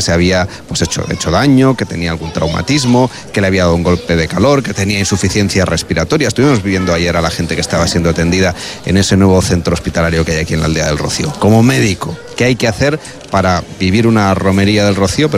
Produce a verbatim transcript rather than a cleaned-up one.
se había pues hecho, hecho daño, que tenía algún traumatismo, que le había dado un golpe de calor, que tenía insuficiencia respiratoria. Estuvimos viendo ayer a la gente que estaba siendo atendida en ese nuevo centro hospitalario que hay aquí en la aldea del Rocío. Como médico, ¿qué hay que hacer para vivir una romería del Rocío, pero